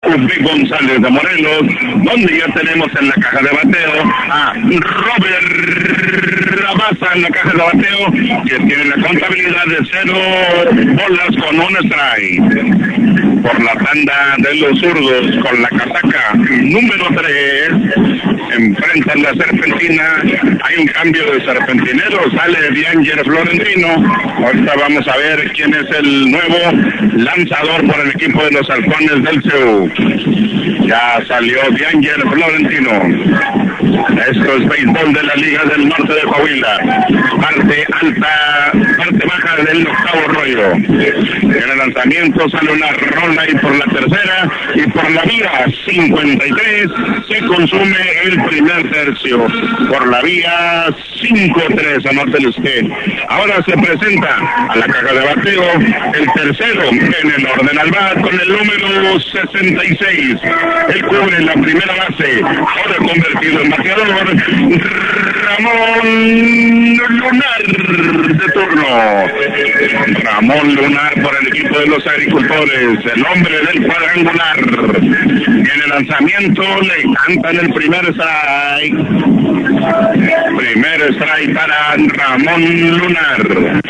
Ubí González de Morelos, donde ya tenemos en la caja de bateo a Robert Rabasa en la caja de bateo, que tiene la contabilidad de 0 bolas con 1 strike. Por la tanda de los zurdos, con la casaca número 3, enfrentan la serpentina. Hay un cambio de serpentinero, sale Diángel Florentino. Ahorita vamos a ver quién es el nuevo lanzador por el equipo de los Halcones del CU. Ya salió Diángel Florentino. Esto es béisbol de la Liga del Norte de Coahuila. Parte alta, parte baja del octavo rollo. En el lanzamiento sale una rola y por la tercera y por la vía 53 se consume el primer tercio. Por la vía 5-3, anótele usted. Ahora se presenta a la caja de bateo el tercero en el orden al bat con el número 66. Él cubre la primera base, ahora convertido en bateador, Ramón Lunar de turno. Ramón Lunar por el equipo de los agricultores, el hombre del cuadrangular. En el lanzamiento le cantan el primer strike. Primer strike para Ramón Lunar.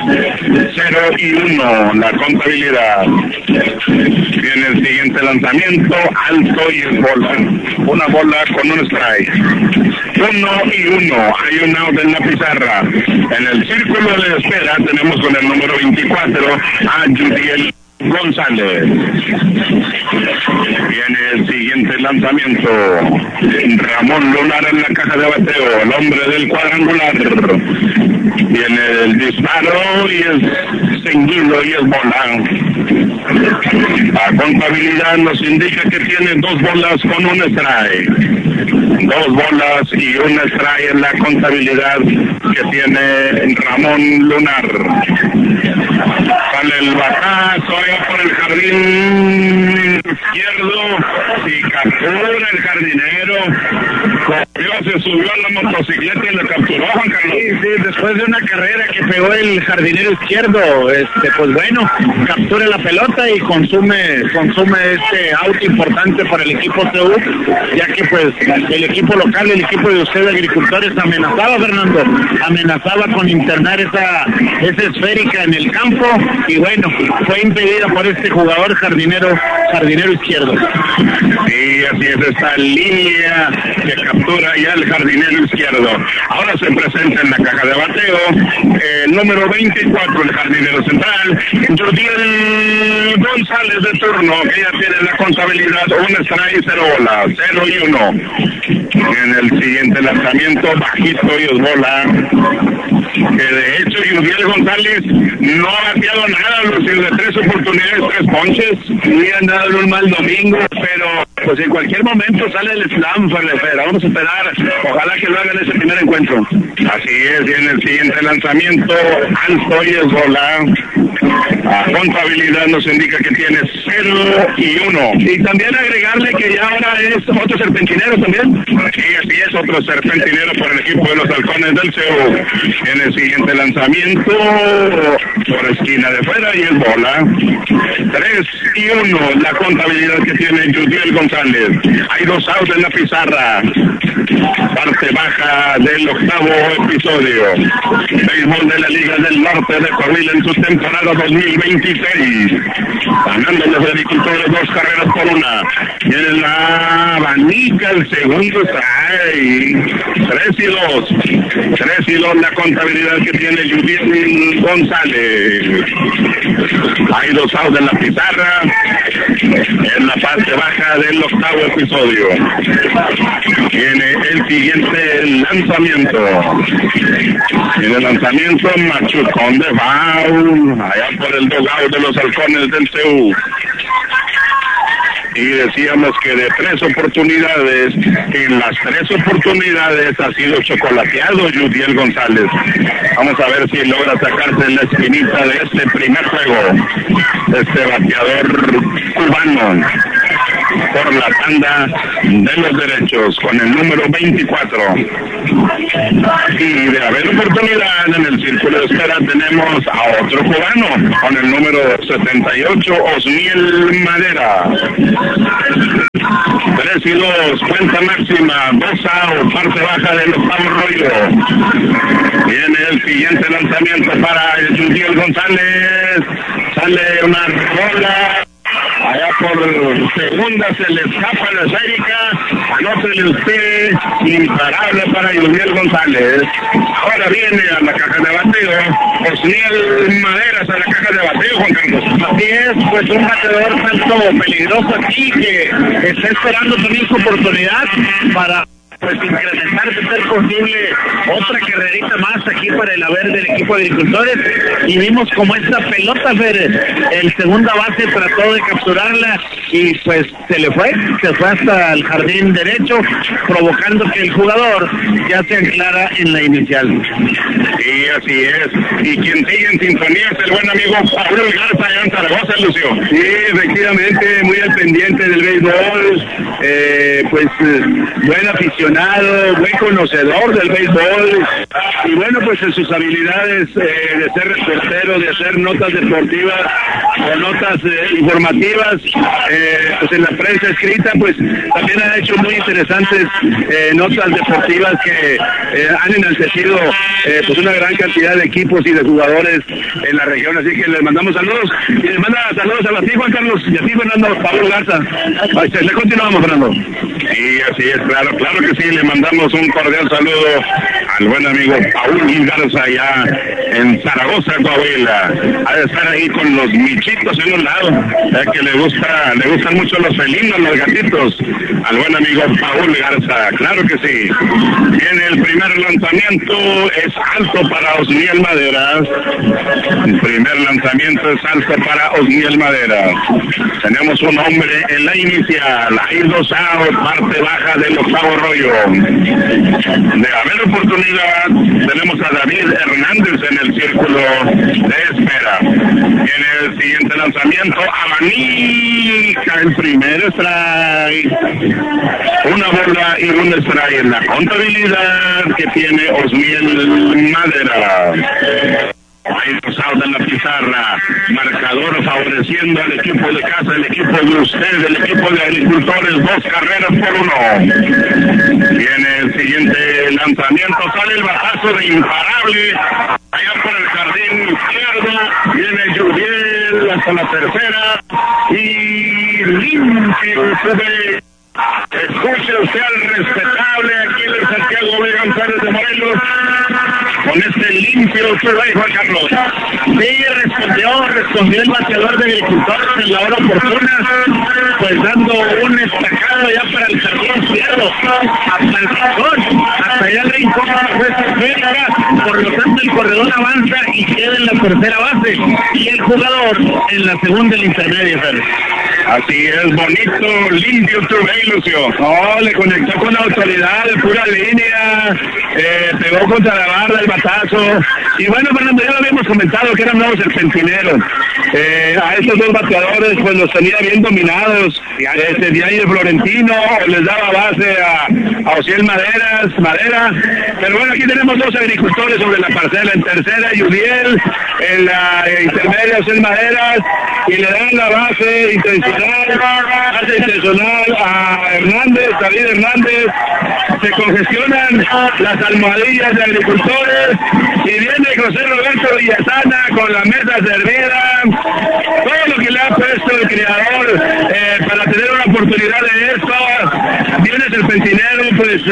0-1 la contabilidad. Viene el siguiente lanzamiento, alto y es bola. Una bola con un strike. 1-1. Hay un out en la pizarra. En el círculo de espera tenemos con el número 24 a Judiel González. Viene el siguiente lanzamiento. Ramón Lunar en la caja de bateo, el hombre del cuadrangular. Viene el disparo y es seguido y es bola. La contabilidad nos indica que tiene 2 bolas con un strike. 2 bolas y un strike en la contabilidad que tiene Ramón Lunar. Sale el batazo por el jardín izquierdo y captura el jardinero. Corrió, se subió a la motocicleta y lo capturó, Juan Carlos. Sí, después de una carrera que pegó el jardinero izquierdo, pues bueno, captura la pelota y consume este out importante para el equipo CU, ya que pues el equipo local, el equipo de ustedes agricultores amenazaba, Fernando, amenazaba con internar esa esférica en el campo y bueno, fue impedida por este jugador jardinero izquierdo. Sí, así es, esta línea que captura ya el jardinero izquierdo. Ahora se presenta en la caja de bateo el número 24, el jardinero central, Judiel González de turno, que ya tiene la contabilidad, un strike, 0 bolas, 0-1. En el siguiente lanzamiento, bajito y es bola. Que de hecho Judiel González no ha bateado nada, Lucio, de 3 oportunidades, 3 ponches. Sí, han dado un mal domingo, pero pues en cualquier momento sale el slam, pero vamos a esperar, ojalá que lo hagan ese primer encuentro. Así es, y en el siguiente lanzamiento, alto y es bola. La contabilidad nos indica que tiene 0-1. Y también agregarle que ya ahora es otro serpentinero también. Sí, así es, otro serpentinero por el equipo de los Halcones del CU. En el siguiente lanzamiento, por esquina de fuera y es bola. 3-1 la contabilidad que tiene Judiel González. Hay 2 outs en la pizarra. Parte baja del octavo episodio. Béisbol de la Liga del Norte de Coahuila en su temporada 2026. Ganando los agricultores 2 carreras por 1. Viene la abanica, el segundo strike. 3-2. 3-2 la contabilidad que tiene Judiel González. Hay 2 outs en la pizarra. En la parte baja del octavo episodio. Viene el siguiente lanzamiento. En el lanzamiento, machucón de foul, allá por el dugout de los Halcones del CU. Y decíamos que de 3 oportunidades, en las 3 oportunidades ha sido chocolateado Judiel González. Vamos a ver si logra sacarse la espinita de este primer juego. Este bateador cubano por la tanda de los derechos con el número 24. Y de haber oportunidad en el círculo de espera tenemos a otro cubano con el número 78, Osmiel Madera. establecidos, cuenta máxima, 2 out, parte baja del octavo rollo. Viene el siguiente lanzamiento para el Judiel González, sale una rola. Allá por segunda se le escapa la esférica, anótele usted, imparable para Judiel González. Ahora viene a la caja de bateo, Osniel Maderas a la caja de bateo, Juan Carlos. Así es, pues un bateador tanto peligroso aquí que está esperando también su oportunidad para pues incrementar, de ser posible, otra carrerita más aquí para el haber del equipo de agricultores. Y vimos como esta pelota, el segunda base trató de capturarla y pues se fue hasta el jardín derecho, provocando que el jugador ya se anclara en la inicial. Sí, así es. Y quien sigue en sintonía es el buen amigo Pablo Garza allá en Zaragoza, Lucio. Sí, efectivamente, muy al pendiente del béisbol, buen aficionado, buen conocedor del béisbol, y bueno, pues en sus habilidades de ser reportero, de hacer notas deportivas o notas informativas, pues en la prensa escrita, pues también ha hecho muy interesantes notas deportivas que han enaltecido pues una gran cantidad de equipos y de jugadores en la región, así que les mandamos saludos, y les manda saludos a ti, Juan Carlos, y a ti, Fernando, Pablo Garza. Le continuamos, Fernando. Sí, así es, claro que sí, le mandamos un cordial saludo al buen amigo Paul Garza allá en Zaragoza, Coahuila. Ha de estar ahí con los michitos en un lado, ya que le gustan mucho los felinos, los gatitos, al buen amigo Paul Garza, claro que sí. Viene el primer lanzamiento, es alto para Osniel Maderas. El primer lanzamiento es alto para Osniel Maderas. Tenemos un hombre en la inicial, hay 2 out, parte baja del octavo rollo. De haber oportunidad, tenemos a David Hernández en el círculo de espera. En el siguiente lanzamiento, abanica el primer strike. Una bola y un strike en la contabilidad que tiene Osniel Madera. Hay 2 outs en la pizarra, marcador favoreciendo al equipo de casa, el equipo de usted, el equipo de agricultores, 2 carreras por 1. Viene el siguiente lanzamiento, sale el batazo de imparable, allá por el jardín izquierdo, viene Judiel hasta la tercera, y limpio sube. Escuche usted al respetable aquí en el Santiago B. González de Morelos, con este limpio survey, Juan Carlos. Sí, respondió el bateador de agricultores en la hora oportuna, pues dando un estacado ya para el jardín izquierdo, hasta el rincón, hasta allá el rincón, por lo tanto el corredor avanza y queda en la tercera base, y el jugador en la segunda en la intermedia, Fer. Así es, bonito, limpio survey, Lucio. No, le conectó con la autoridad de pura línea, pegó contra la barra el batazo, y bueno, Fernando, ya lo habíamos comentado que eran nuevos serpentineros. A estos 2 bateadores pues los tenía bien dominados, Diagne Florentino les daba base a Osniel Madera, pero bueno, aquí tenemos 2 agricultores sobre la parcela, en tercera Judiel, en la intermedia Osniel Maderas, y le dan la base intencional a David Hernández, se congestionan las almohadillas de agricultores, y viene José Roberto Villasana con la mesa servida, todo lo que le ha puesto el creador para tener una oportunidad de esto. Viene el Serpentinero pues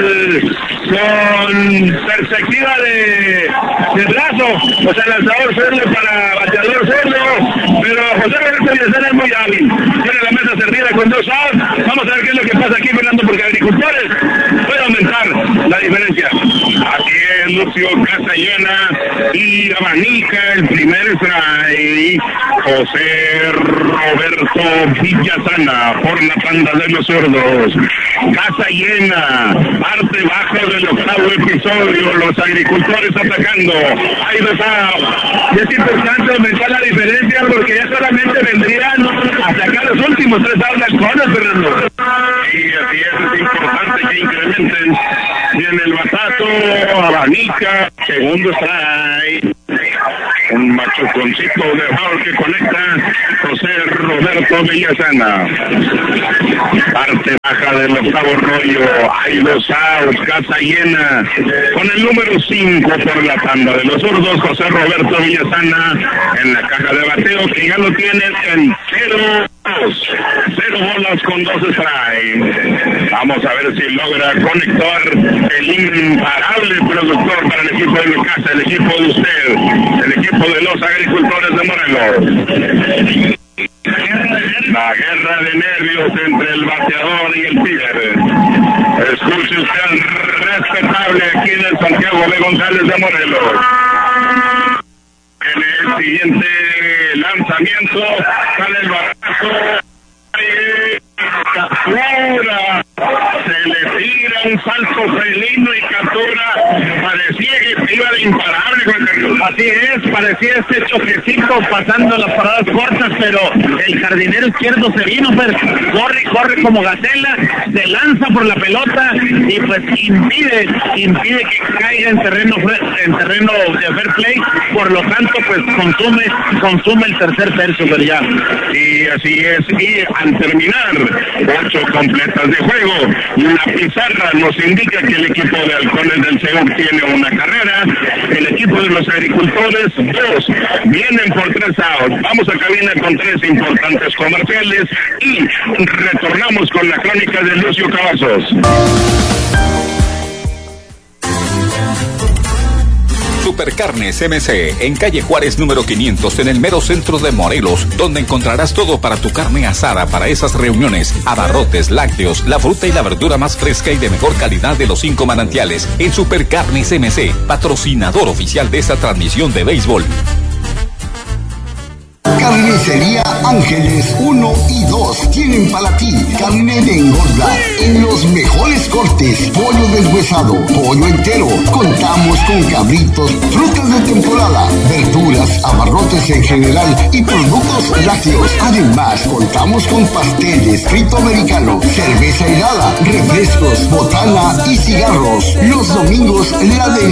con perspectiva de brazo, o sea, lanzador cerdo para bateador cerdo, pero José Roberto Villasana es muy hábil, tiene la mesa servida con 2 outs. Vamos a ver qué es lo que pasa aquí, Fernando, porque agricultores puede aumentar la diferencia. Así es, Lucio, casa llena y abanica el primer strike. José Roberto Villasana por la tanda de los sordos. Casa llena, parte baja del octavo episodio, los agricultores atacando. Hay 2 outs. Y es importante aumentar la diferencia porque ya solamente vendrían a sacar los últimos 3 outs al corner, Fernando. Sí, así es importante que incrementen. Viene el batazo, abanica, segundo strike. Un un machuconcito de foul que conecta José Roberto Villasana. Parte baja del octavo rollo, hay 2 outs, casa llena, con el número 5 por la tanda de los zurdos, José Roberto Villasana en la caja de bateo, que ya lo tienen en 0 bolas con 2 strikes. Vamos a ver si logra conectar el imparable productor para el equipo de mi casa, el equipo de usted, el equipo de los agricultores de Morelos. La guerra de nervios entre el bateador y el tigre. Escuche usted al respetable aquí del Santiago de González de Morelos. En el siguiente lanzamiento sale el batazo. Captura, se le tira un salto felino y captura, parecía que iba de imparable con el... Así es, parecía este choquecito pasando las paradas cortas, pero el jardinero izquierdo se vino, pues corre como gacela, se lanza por la pelota y pues impide que caiga en terreno de fair play, por lo tanto pues consume el tercer tercio, pero ya. Y así es, y al terminar 8 completas de juego, la pizarra nos indica que el equipo de Halcones del Seúl tiene una carrera, el equipo de los agricultores 2, vienen por 3 outs. Vamos a cabina con 3 importantes comerciales y retornamos con la crónica de Lucio Cavazos. Supercarnes MC, en calle Juárez número 500, en el mero centro de Morelos, donde encontrarás todo para tu carne asada para esas reuniones, abarrotes, lácteos, la fruta y la verdura más fresca y de mejor calidad de los 5 manantiales. En Supercarnes MC, patrocinador oficial de esta transmisión de béisbol. Carnicería Ángeles 1 y 2 tienen para ti carne de engorda en los mejores cortes, pollo deshuesado, pollo entero. Contamos con cabritos, frutas de temporada, verduras, abarrotes en general y productos lácteos. Además, contamos con pasteles, frito americano, cerveza helada, refrescos, botana y cigarros. Los domingos, la de